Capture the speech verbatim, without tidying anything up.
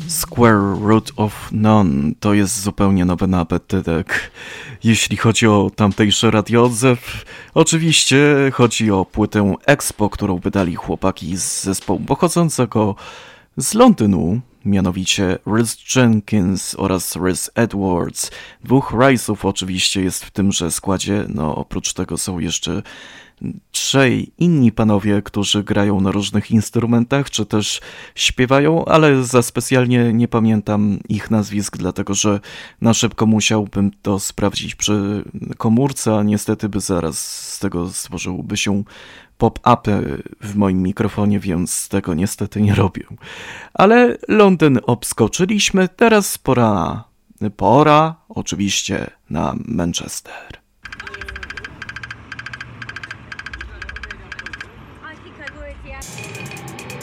Square Root of None to jest zupełnie nowy nabytek, jeśli chodzi o tamtejszy radioodzew. Oczywiście chodzi o płytę Expo, którą wydali chłopaki z zespołu pochodzącego z Londynu, mianowicie Rhys Jenkins oraz Rhys Edwards. Dwóch Rice'ów oczywiście jest w tymże składzie, no oprócz tego są jeszcze trzej inni panowie, którzy grają na różnych instrumentach, czy też śpiewają, ale za specjalnie nie pamiętam ich nazwisk, dlatego że na szybko musiałbym to sprawdzić przy komórce, a niestety by zaraz z tego stworzyłby się pop-upy w moim mikrofonie, więc tego niestety nie robię. Ale Londyn obskoczyliśmy, teraz pora, pora oczywiście na Manchester.